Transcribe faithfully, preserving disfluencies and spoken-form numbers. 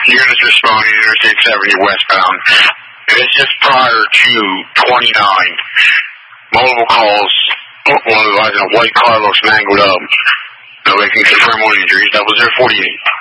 units responding to Interstate seventy westbound. It's just prior to twenty-nine. Multiple calls. One of the a white car looks mangled up. Nobody can confirm on injuries. That was their forty-eight.